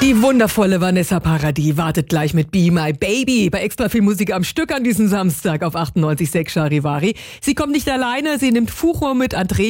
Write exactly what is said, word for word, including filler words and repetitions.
Die wundervolle Vanessa Paradis wartet gleich mit Be My Baby bei extra viel Musik am Stück an diesem Samstag auf achtundneunzig Komma sechs Charivari. Sie kommt nicht alleine, sie nimmt Fucho mit Andrea